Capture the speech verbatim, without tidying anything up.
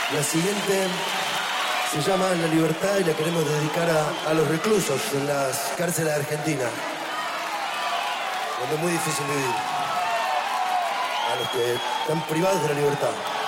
La siguiente se llama La Libertad y la queremos dedicar a, a los reclusos en las cárceles de Argentina, donde es muy difícil vivir, a los que están privados de la libertad.